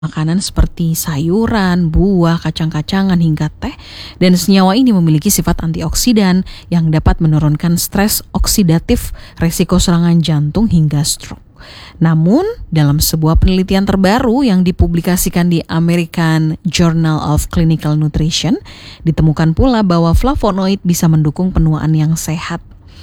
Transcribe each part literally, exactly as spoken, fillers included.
makanan seperti sayuran, buah, kacang-kacangan hingga teh, dan senyawa ini memiliki sifat antioksidan yang dapat menurunkan stres oksidatif, risiko serangan jantung hingga stroke. Namun, dalam sebuah penelitian terbaru yang dipublikasikan di American Journal of Clinical Nutrition, ditemukan pula bahwa flavonoid bisa mendukung penuaan yang sehat.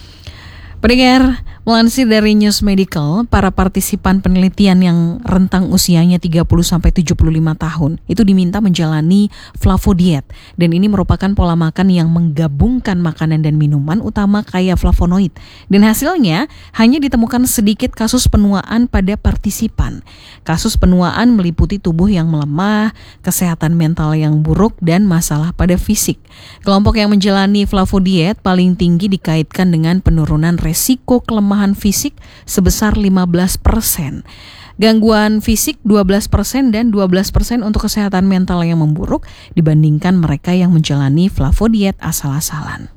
Pendengar, melansir dari News Medical, para partisipan penelitian yang rentang usianya tiga puluh sampai tujuh puluh lima tahun itu diminta menjalani flavodiet, dan ini merupakan pola makan yang menggabungkan makanan dan minuman utama kaya flavonoid. Dan hasilnya hanya ditemukan sedikit kasus penuaan pada partisipan. Kasus penuaan meliputi tubuh yang melemah, kesehatan mental yang buruk, dan masalah pada fisik. Kelompok yang menjalani flavodiet paling tinggi dikaitkan dengan penurunan resiko kelemahan fisik sebesar lima belas persen, gangguan fisik dua belas persen, dan dua belas persen untuk kesehatan mental yang memburuk dibandingkan mereka yang menjalani flavodiet asal-asalan.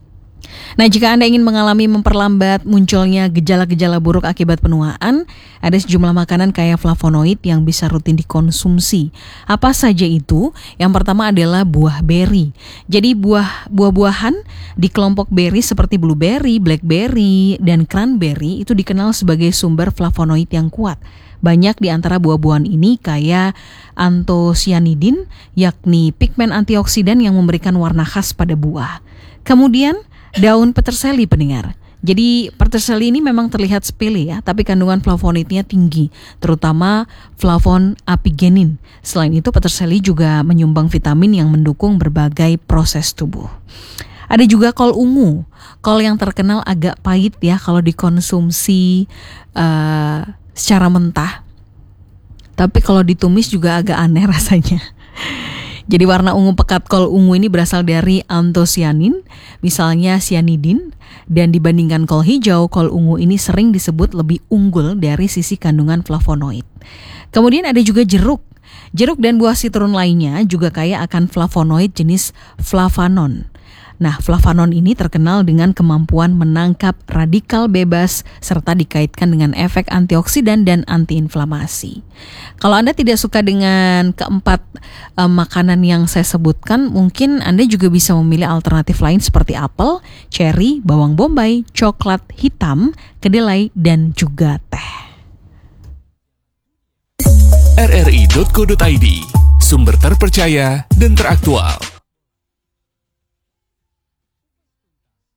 Nah, jika Anda ingin mengalami memperlambat munculnya gejala-gejala buruk akibat penuaan, ada sejumlah makanan kaya flavonoid yang bisa rutin dikonsumsi. Apa saja itu? Yang pertama adalah buah beri. Jadi buah buah-buahan di kelompok beri seperti blueberry, blackberry, dan cranberry itu dikenal sebagai sumber flavonoid yang kuat. Banyak di antara buah-buahan ini kaya antosianidin, yakni pigmen antioksidan yang memberikan warna khas pada buah. Kemudian daun peterseli, pendengar. Jadi peterseli ini memang terlihat sepele ya, tapi kandungan flavonoidnya tinggi, terutama flavon apigenin. Selain itu, peterseli juga menyumbang vitamin yang mendukung berbagai proses tubuh. Ada juga kol ungu, kol yang terkenal agak pahit ya kalau dikonsumsi uh, secara mentah. Tapi kalau ditumis juga agak aneh rasanya. Jadi warna ungu pekat kol ungu ini berasal dari antosianin, misalnya cyanidin, dan dibandingkan kol hijau, kol ungu ini sering disebut lebih unggul dari sisi kandungan flavonoid. Kemudian ada juga jeruk. Jeruk dan buah sitrun lainnya juga kaya akan flavonoid jenis flavanon. Nah, flavanon ini terkenal dengan kemampuan menangkap radikal bebas serta dikaitkan dengan efek antioksidan dan antiinflamasi. Kalau Anda tidak suka dengan keempat eh, makanan yang saya sebutkan, mungkin Anda juga bisa memilih alternatif lain seperti apel, ceri, bawang bombay, coklat hitam, kedelai, dan juga teh. r r i dot co dot i d, sumber terpercaya dan teraktual.